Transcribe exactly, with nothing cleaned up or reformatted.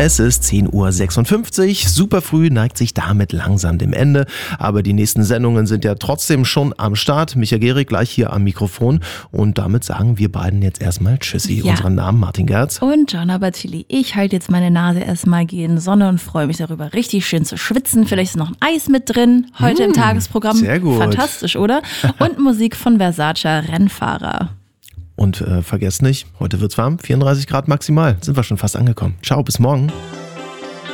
Es ist zehn Uhr sechsundfünfzig, super früh, neigt sich damit langsam dem Ende. Aber die nächsten Sendungen sind ja trotzdem schon am Start. Micha Gehrig gleich hier am Mikrofon. Und damit sagen wir beiden jetzt erstmal Tschüssi. Ja. Unseren Namen Martin Gerz. Und Gianna Battili. Ich halte jetzt meine Nase erstmal gegen Sonne und freue mich darüber, richtig schön zu schwitzen. Vielleicht ist noch ein Eis mit drin, heute mmh, im Tagesprogramm. Sehr gut. Fantastisch, oder? Und Musik von Versace, Rennfahrer. Und äh, vergesst nicht, heute wird's warm, vierunddreißig Grad maximal. Sind wir schon fast angekommen. Ciao, bis morgen.